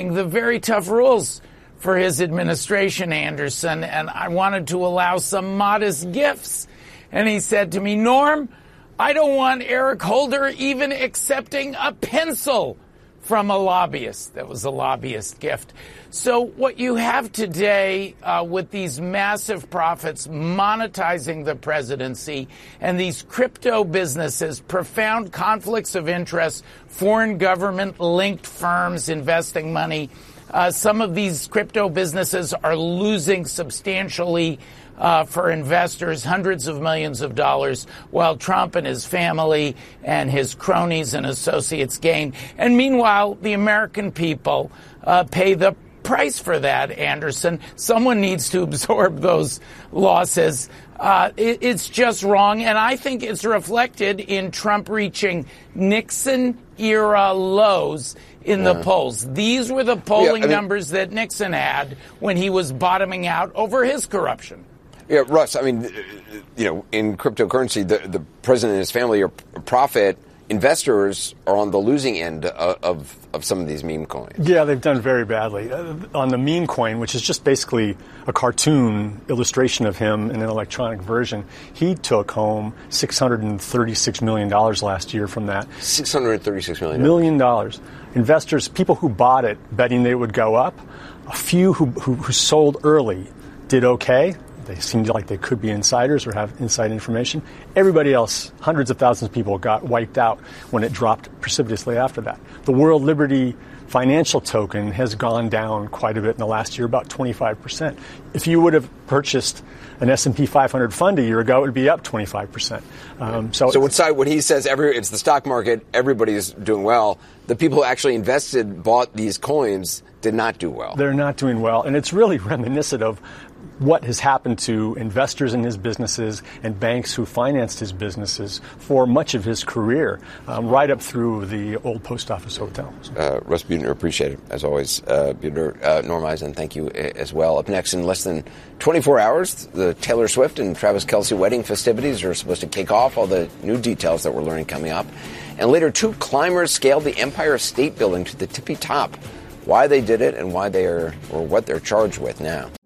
setting the very tough rules for his administration, Anderson, and I wanted to allow some modest gifts. And he said to me, Norm, I don't want Eric Holder even accepting a pencil from a lobbyist. That was a lobbyist gift. So what you have today with these massive profits monetizing the presidency and these crypto businesses, profound conflicts of interest, foreign government-linked firms investing money, some of these crypto businesses are losing substantially for investors, hundreds of millions of dollars, while Trump and his family and his cronies and associates gain. And meanwhile, the American people pay the price for that, Anderson. Someone needs to absorb those losses. It's just wrong. And I think it's reflected in Trump reaching Nixon-era lows in the polls. These were the polling numbers that Nixon had when he was bottoming out over his corruption. Yeah, Russ, I mean, in cryptocurrency, the president and his family are profit. Investors are on the losing end of some of these meme coins. Yeah, they've done very badly. On the meme coin, which is just basically a cartoon illustration of him in an electronic version, he took home $636 million last year from that. $636 million. Investors, people who bought it betting that it would go up, a few who sold early did okay. They seemed like they could be insiders or have inside information. Everybody else, hundreds of thousands of people, got wiped out when it dropped precipitously after that. The World Liberty financial token has gone down quite a bit in the last year, about 25%. If you would have purchased an S&P 500 fund a year ago, it would be up 25%. So when he says it's the stock market, everybody's doing well, the people who actually bought these coins did not do well. They're not doing well, and it's really reminiscent of what has happened to investors in his businesses and banks who financed his businesses for much of his career, right up through the old post office hotels. Russ Buettner, appreciate it, as always. Buettner, Norm Eisen, thank you as well. Up next, in less than 24 hours, the Taylor Swift and Travis Kelce wedding festivities are supposed to kick off. All the new details that we're learning coming up. And later, 2 climbers scaled the Empire State Building to the tippy top. Why they did it and what they're charged with now.